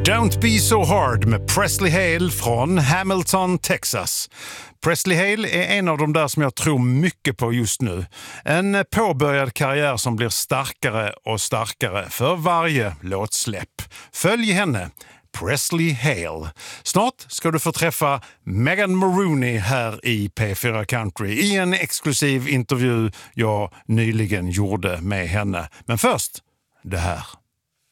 Don't Be So Hard med Presley Hale från Hamilton, Texas. Presley Hale är en av de där som jag tror mycket på just nu. En påbörjad karriär som blir starkare och starkare för varje låtsläpp. Följ henne, Presley Hale. Snart ska du få träffa Megan Maroney här i P4 Country i en exklusiv intervju jag nyligen gjorde med henne. Men först, det här.